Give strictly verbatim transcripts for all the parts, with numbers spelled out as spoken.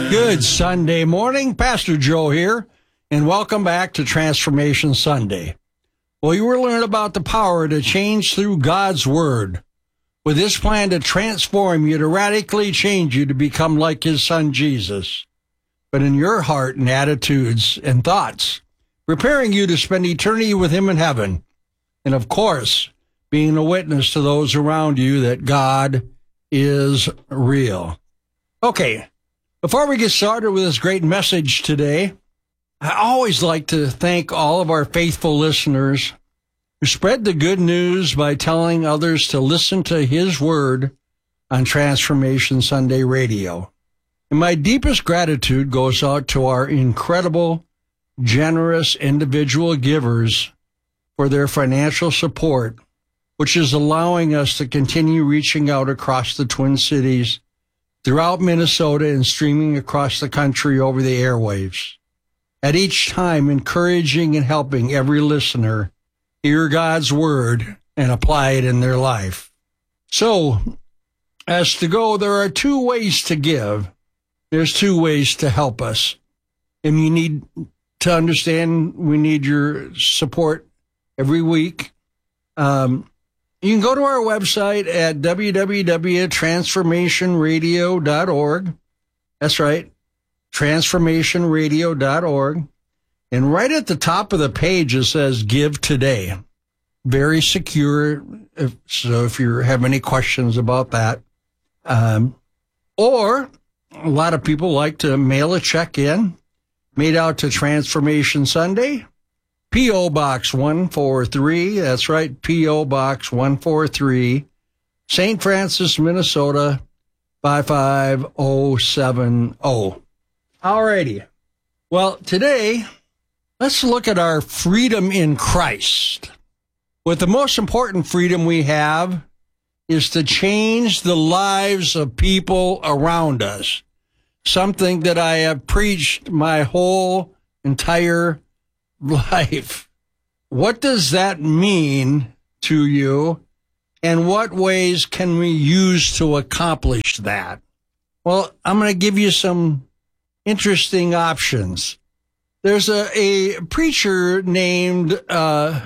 Good Sunday morning. Pastor Joe here, and welcome back to Transformation Sunday. Well, you will learn about the power to change through God's Word, with His plan to transform you, to radically change you to become like His Son Jesus, but in your heart and attitudes and thoughts, preparing you to spend eternity with Him in heaven, and of course, being a witness to those around you that God is real. Okay. Before we get started with this great message today, I always like to thank all of our faithful listeners who spread the good news by telling others to listen to His Word on Transformation Sunday Radio. And my deepest gratitude goes out to our incredible, generous individual givers for their financial support, which is allowing us to continue reaching out across the Twin Cities, throughout Minnesota, and streaming across the country over the airwaves. At each time, encouraging and helping every listener hear God's Word and apply it in their life. So, as to go, there are two ways to give. There's two ways to help us. And you need to understand we need your support every week. Um, You can go to our website at w w w dot transformation radio dot org. That's right, transformation radio dot org. And right at the top of the page, it says Give Today. Very secure, if, so if you have any questions about that. Um, or a lot of people like to mail a check in, made out to Transformation Sunday, P O. Box one forty-three, that's right, P O. Box one forty-three, Saint Francis, Minnesota, five five zero seven zero. Alrighty. Well, today, let's look at our freedom in Christ. What the most important freedom we have is to change the lives of people around us, something that I have preached my whole entire life. What does that mean to you, and what ways can we use to accomplish that? Well, I'm going to give you some interesting options. There's a, a preacher named uh,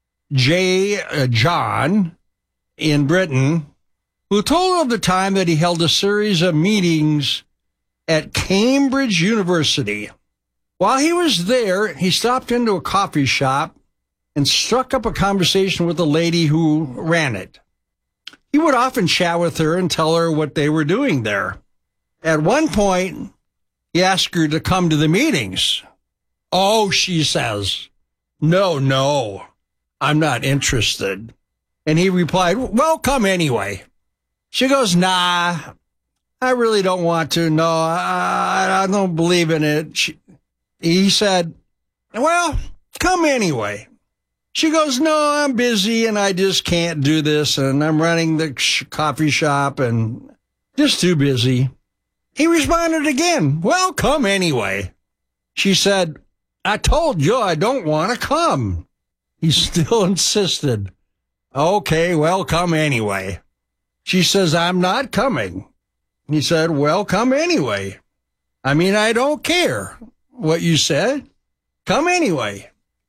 J. Uh, John in Britain who told of the time that he held a series of meetings at Cambridge University. While he was there, he stopped into a coffee shop and struck up a conversation with the lady who ran it. He would often chat with her and tell her what they were doing there. At one point, he asked her to come to the meetings. Oh, she says, no, no, I'm not interested. And he replied, well, come anyway. She goes, nah, I really don't want to. No, I, I don't believe in it. She, He said, well, come anyway. She goes, no, I'm busy and I just can't do this, and I'm running the sh- coffee shop and just too busy. He responded again, well, come anyway. She said, I told you I don't want to come. He still insisted. Okay, well, come anyway. She says, I'm not coming. He said, well, come anyway. I mean, I don't care what you said. Come anyway.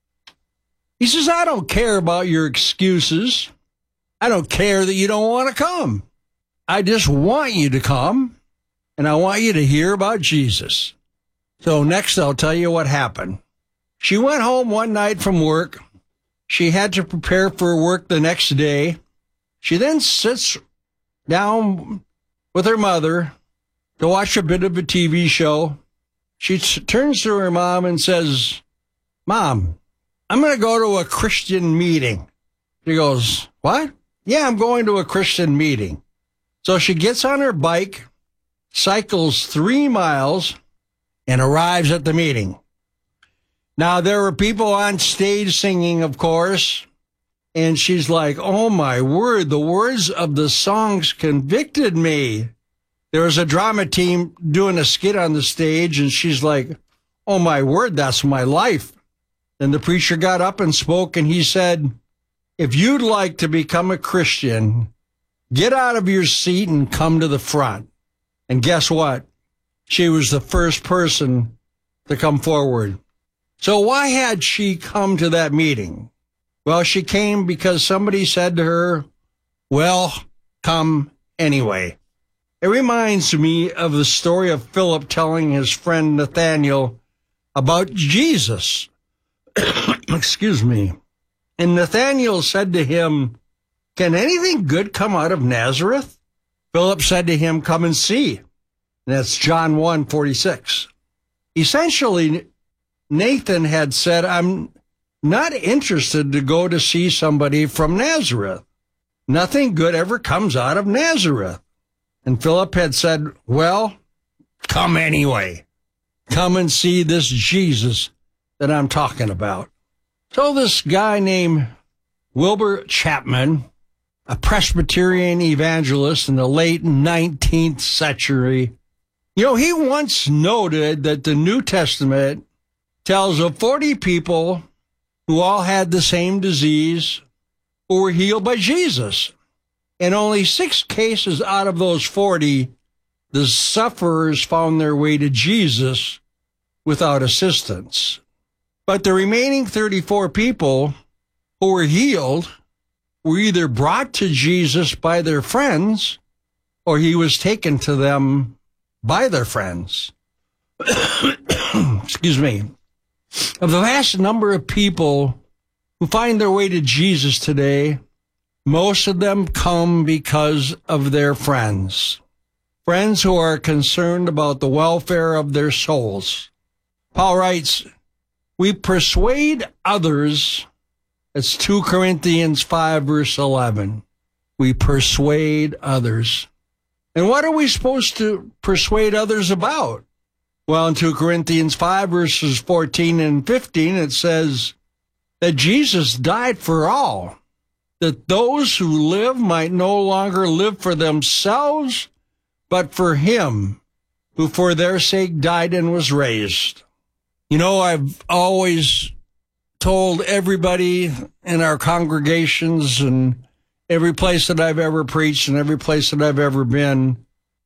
He says, I don't care about your excuses. I don't care that you don't want to come. I just want you to come, and I want you to hear about Jesus. So next, I'll tell you what happened. She went home one night from work. She had to prepare for work the next day. She then sits down with her mother to watch a bit of a T V show. She t- turns to her mom and says, Mom, I'm going to go to a Christian meeting. She goes, what? Yeah, I'm going to a Christian meeting. So she gets on her bike, cycles three miles, and arrives at the meeting. Now, there were people on stage singing, of course, and she's like, oh, my word, the words of the songs convicted me. There was a drama team doing a skit on the stage, and she's like, oh, my word, that's my life. Then the preacher got up and spoke, and he said, if you'd like to become a Christian, get out of your seat and come to the front. And guess what? she was the first person to come forward. So why had she come to that meeting? Well, she came because somebody said to her, well, come anyway. It reminds me of the story of Philip telling his friend Nathanael about Jesus. Excuse me. And Nathanael said to him, can anything good come out of Nazareth? Philip said to him, come and see. And that's John one forty-six. Essentially, Nathan had said, I'm not interested to go to see somebody from Nazareth. Nothing good ever comes out of Nazareth. And Philip had said, well, come anyway. Come and see this Jesus that I'm talking about. So this guy named Wilbur Chapman, a Presbyterian evangelist in the late nineteenth century, you know, he once noted that the New Testament tells of forty people who all had the same disease who were healed by Jesus. In only six cases out of those forty, the sufferers found their way to Jesus without assistance. But the remaining thirty-four people who were healed were either brought to Jesus by their friends or he was taken to them by their friends. Excuse me. Of the vast number of people who find their way to Jesus today, most of them come because of their friends. Friends who are concerned about the welfare of their souls. Paul writes, we persuade others. It's two Corinthians five, verse eleven. We persuade others. And what are we supposed to persuade others about? Well, in two Corinthians five, verses fourteen and fifteen, it says that Jesus died for all, that those who live might no longer live for themselves, but for him who for their sake died and was raised. You know, I've always told everybody in our congregations and every place that I've ever preached and every place that I've ever been,